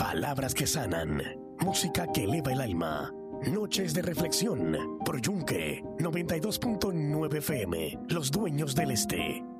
Palabras que sanan, música que eleva el alma. Noches de reflexión por Yunque 92.9 FM, Los Dueños del Este.